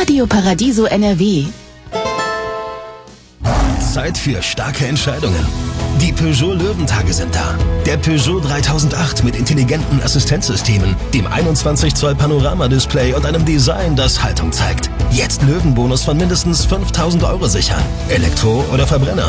Radio Paradiso NRW. Zeit für starke Entscheidungen. Die Peugeot Löwentage sind da. Der Peugeot 3008 mit intelligenten Assistenzsystemen, dem 21 Zoll Panoramadisplay und einem Design, das Haltung zeigt. Jetzt Löwenbonus von mindestens 5.000 € sichern. Elektro oder Verbrenner.